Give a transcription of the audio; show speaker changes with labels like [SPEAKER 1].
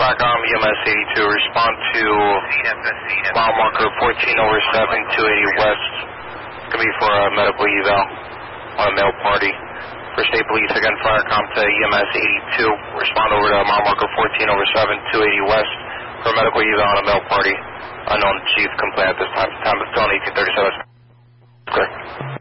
[SPEAKER 1] Firecom EMS 82, respond to mile marker 14 over 7, 280 West. It's going to be for a medical eval on a male party. For state police, again, Firecom to EMS 82, respond over to mile marker 14 over 7, 280 West for a medical eval on a male party. Unknown chief complaint at this time. Time is still 1837. Clear.